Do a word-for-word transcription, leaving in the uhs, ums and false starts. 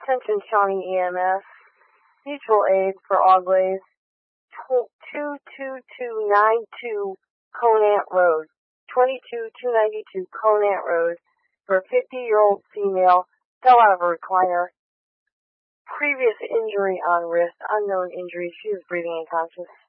Attention Shawnee E M S. Mutual aid for Auglaize. two two two nine two Conant Road. twenty-two two ninety-two Conant Road. For a fifty-year-old female. Fell out of a recliner. Previous injury on wrist. Unknown injury. She is breathing unconscious.